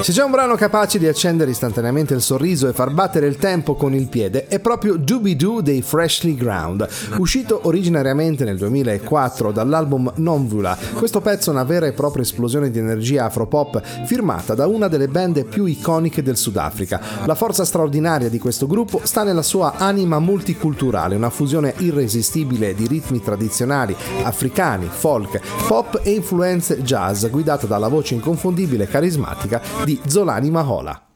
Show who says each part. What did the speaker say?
Speaker 1: Se c'è un brano capace di accendere istantaneamente il sorriso e far battere il tempo con il piede, è proprio Doobie-Doo dei Freshly Ground, uscito originariamente nel 2004 dall'album Nomvula. Questo pezzo è una vera e propria esplosione di energia afropop firmata da una delle band più iconiche del Sudafrica. La forza straordinaria di questo gruppo sta nella sua anima multiculturale, una fusione irresistibile di ritmi tradizionali, africani, folk, pop e influenze jazz, guidata dalla voce inconfondibile e carismatica di Zolani Mahola.